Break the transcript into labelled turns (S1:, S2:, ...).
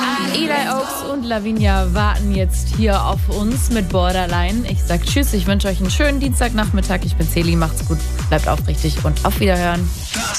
S1: Eli Oaks und Lavinia warten jetzt hier auf uns mit Borderline. Ich sag Tschüss, ich wünsche euch einen schönen Dienstagnachmittag. Ich bin Celi, macht's gut, bleibt aufrichtig und auf Wiederhören.